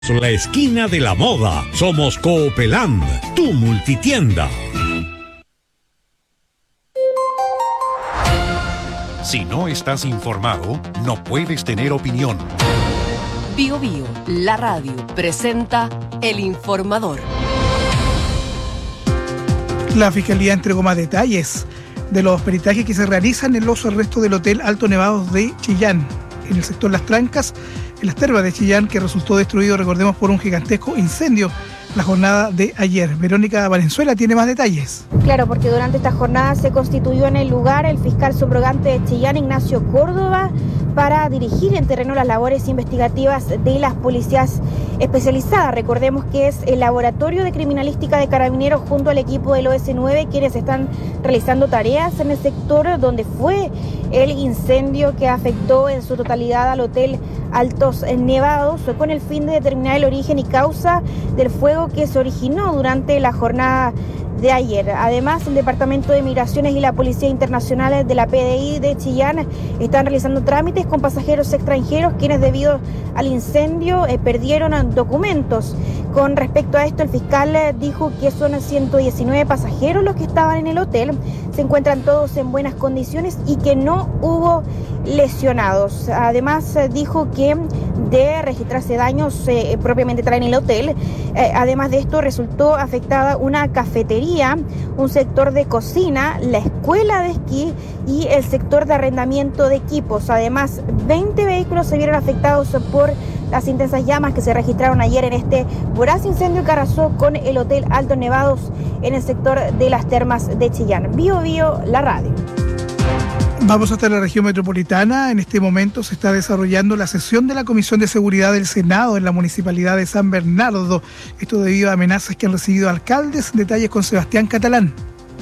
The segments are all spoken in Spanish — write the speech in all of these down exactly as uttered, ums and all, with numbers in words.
La esquina de la moda. Somos Coopeland, tu multitienda. Si no estás informado, no puedes tener opinión. Bio Bio, la radio, presenta El Informador. La Fiscalía entregó más detalles de los peritajes que se realizan en los arrestos del Hotel Alto Nevados de Chillán, en el sector Las Trancas, en las termas de Chillán, que resultó destruido, recordemos, por un gigantesco incendio la jornada de ayer. Verónica Valenzuela tiene más detalles. Claro, porque durante esta jornada se constituyó en el lugar el fiscal subrogante de Chillán, Ignacio Córdoba, para dirigir en terreno las labores investigativas de las policías especializadas. Recordemos que es el Laboratorio de Criminalística de Carabineros junto al equipo del O S nueve quienes están realizando tareas en el sector donde fue el incendio que afectó en su totalidad al Hotel Altos Nevados, con el fin de determinar el origen y causa del fuego que se originó durante la jornada de ayer. Además, el Departamento de Migraciones y la Policía Internacional de la P D I de Chillán están realizando trámites con pasajeros extranjeros quienes debido al incendio eh, perdieron documentos. Con respecto a esto, el fiscal eh, dijo que son ciento diecinueve pasajeros los que estaban en el hotel, se encuentran todos en buenas condiciones y que no hubo lesionados. Además, eh, dijo que de registrarse daños eh, propiamente tal en el hotel, eh, además de esto resultó afectada una cafetería, un sector de cocina, la escuela de esquí y el sector de arrendamiento de equipos. Además, veinte vehículos se vieron afectados por las intensas llamas que se registraron ayer en este voraz incendio que arrasó con el Hotel Altos Nevados en el sector de las termas de Chillán. Bio Bio, la radio. Vamos hasta la región metropolitana. En este momento se está desarrollando la sesión de la Comisión de Seguridad del Senado en la Municipalidad de San Bernardo. Esto debido a amenazas que han recibido alcaldes. Detalles con Sebastián Catalán.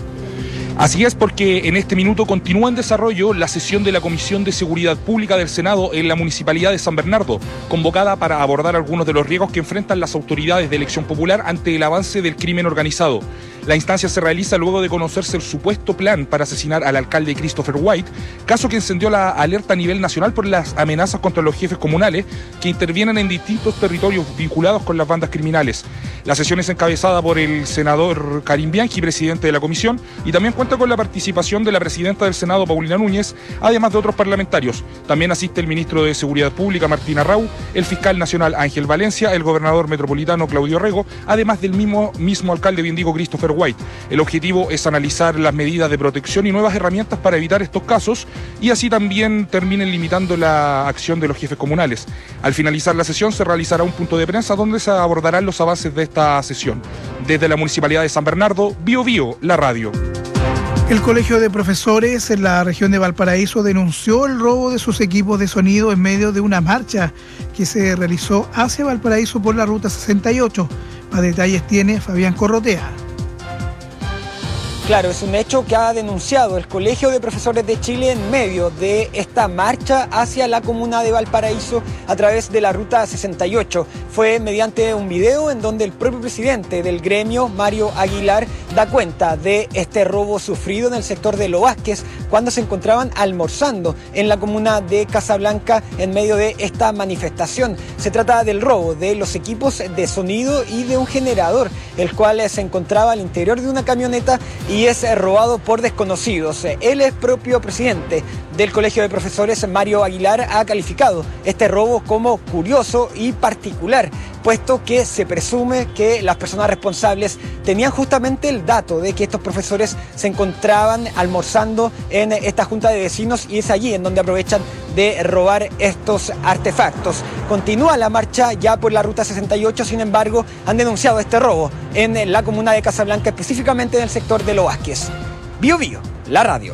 Así es, porque en este minuto continúa en desarrollo la sesión de la Comisión de Seguridad Pública del Senado en la Municipalidad de San Bernardo, convocada para abordar algunos de los riesgos que enfrentan las autoridades de elección popular ante el avance del crimen organizado. La instancia se realiza luego de conocerse el supuesto plan para asesinar al alcalde Christopher White, caso que encendió la alerta a nivel nacional por las amenazas contra los jefes comunales que intervienen en distintos territorios vinculados con las bandas criminales. La sesión es encabezada por el senador Karim Bianchi, presidente de la comisión, y también cuenta con la participación de la presidenta del Senado, Paulina Núñez, además de otros parlamentarios. También asiste el ministro de Seguridad Pública, Martín Arrau, el fiscal nacional, Ángel Valencia, el gobernador metropolitano, Claudio Rego, además del mismo, mismo alcalde, bien digo, Christopher White. El objetivo es analizar las medidas de protección y nuevas herramientas para evitar estos casos y así también terminen limitando la acción de los jefes comunales. Al finalizar la sesión se realizará un punto de prensa donde se abordarán los avances de esta sesión. Desde la Municipalidad de San Bernardo, Bio Bio, la radio. El Colegio de Profesores en la región de Valparaíso denunció el robo de sus equipos de sonido en medio de una marcha que se realizó hacia Valparaíso por la ruta sesenta y ocho. Más detalles tiene Fabián Corrotea. Claro, es un hecho que ha denunciado el Colegio de Profesores de Chile en medio de esta marcha hacia la comuna de Valparaíso a través de la ruta sesenta y ocho. Fue mediante un video en donde el propio presidente del gremio, Mario Aguilar, da cuenta de este robo sufrido en el sector de Lo Vázquez cuando se encontraban almorzando en la comuna de Casablanca en medio de esta manifestación. Se trata del robo de los equipos de sonido y de un generador, el cual se encontraba al interior de una camioneta y es robado por desconocidos. El propio presidente del Colegio de Profesores, Mario Aguilar, ha calificado este robo como curioso y particular, puesto que se presume que las personas responsables tenían justamente el dato de que estos profesores se encontraban almorzando en esta junta de vecinos y es allí en donde aprovechan de robar estos artefactos. Continúa la marcha ya por la ruta sesenta y ocho, sin embargo, han denunciado este robo en la comuna de Casablanca, específicamente en el sector de Lo Vázquez. Bio Bio, la radio.